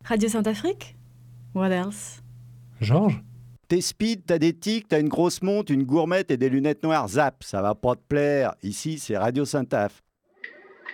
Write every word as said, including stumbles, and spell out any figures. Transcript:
Radio Saint-Afrique? What else? Georges? T'es speed, t'as des tics, t'as une grosse montre, une gourmette et des lunettes noires. Zap, ça va pas te plaire. Ici, c'est Radio Saint-Af.